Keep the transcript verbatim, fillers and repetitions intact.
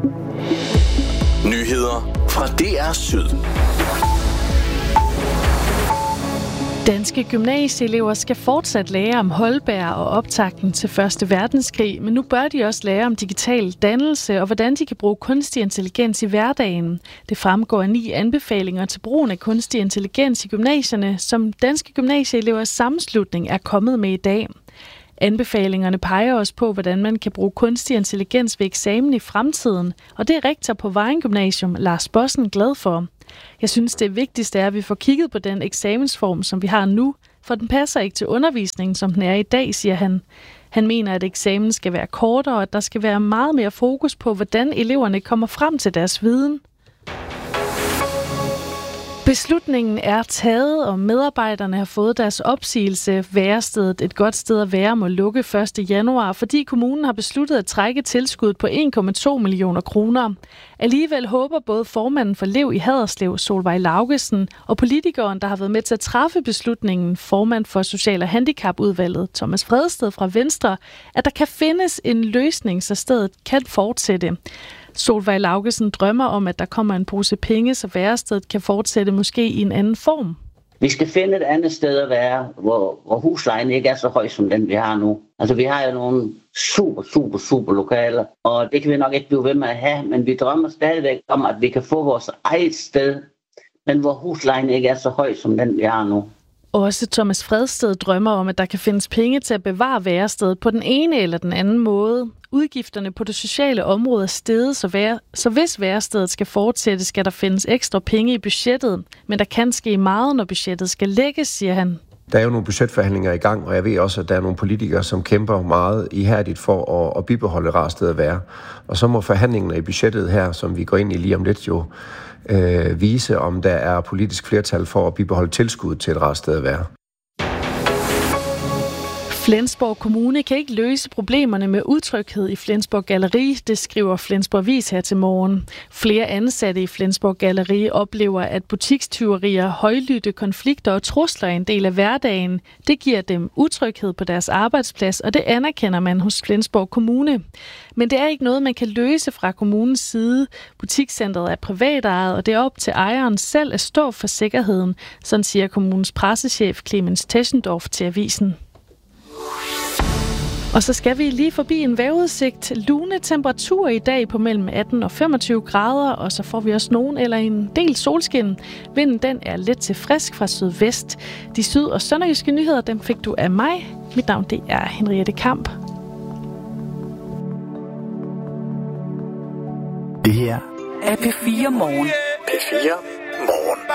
Nyheder fra D R Syd. Danske gymnasieelever skal fortsat lære om Holberg og optakten til første verdenskrig, men nu bør de også lære om digital dannelse og hvordan de kan bruge kunstig intelligens i hverdagen. Det fremgår af ni anbefalinger til brugen af kunstig intelligens i gymnasierne, som Danske Gymnasieelevers Sammenslutning er kommet med i dag. Anbefalingerne peger også på, hvordan man kan bruge kunstig intelligens ved eksamen i fremtiden, og det er rektor på Vejen Gymnasium, Lars Bossen, glad for. Jeg synes, det vigtigste er, at vi får kigget på den eksamensform, som vi har nu, for den passer ikke til undervisningen, som den er i dag, siger han. Han mener, at eksamen skal være kortere, og at der skal være meget mere fokus på, hvordan eleverne kommer frem til deres viden. Beslutningen er taget, og medarbejderne har fået deres opsigelse. Værestedet Et Godt Sted at Være må lukke første januar, fordi kommunen har besluttet at trække tilskuddet på en komma to millioner kroner. Alligevel håber både formanden for Lev i Haderslev, Solveig Laugesen, og politikeren, der har været med til at træffe beslutningen, formand for Social- og Handicapudvalget, Thomas Fredsted fra Venstre, at der kan findes en løsning, så stedet kan fortsætte. Solveig Laugesen drømmer om, at der kommer en pose penge, så værestedet kan fortsætte måske i en anden form. Vi skal finde et andet sted at være, hvor, hvor huslejen ikke er så høj som den, vi har nu. Altså, vi har jo nogle super, super, super lokaler, og det kan vi nok ikke blive ved med at have, men vi drømmer stadigvæk om, at vi kan få vores eget sted, men hvor huslejen ikke er så høj som den, vi har nu. Også Thomas Fredsted drømmer om, at der kan findes penge til at bevare værestedet på den ene eller den anden måde. Udgifterne på det sociale område er steget, så, vær, så hvis værestedet skal fortsætte, skal der findes ekstra penge i budgettet. Men der kan ske meget, når budgettet skal lægges, siger han. Der er jo nogle budgetforhandlinger i gang, og jeg ved også, at der er nogle politikere, som kæmper meget ihærdigt for at, at bibeholde Rarsted at være. Og så må forhandlingerne i budgettet her, som vi går ind i lige om lidt jo, øh, vise, om der er politisk flertal for at bibeholde tilskud til et Rarsted at være. Flensborg Kommune kan ikke løse problemerne med utryghed i Flensborg Galleri, det skriver Flensborg Avis her til morgen. Flere ansatte i Flensborg Galleri oplever, at butikstyverier, højlydte konflikter og trusler er en del af hverdagen. Det giver dem utryghed på deres arbejdsplads, og det anerkender man hos Flensborg Kommune. Men det er ikke noget, man kan løse fra kommunens side. Butikscentret er privatejet, og det er op til ejeren selv at stå for sikkerheden, sådan siger kommunens pressechef Clemens Teschendorf til avisen. Og så skal vi lige forbi en vejrudsigt. Lune temperatur i dag på mellem atten og femogtyve grader, og så får vi også nogen eller en del solskin. Vinden den er let til frisk fra sydvest. De syd- og sønderjyske nyheder, dem fik du af mig. Mit navn det er Henriette Kamp. Det her er P fire Morgen. P fire Morgen.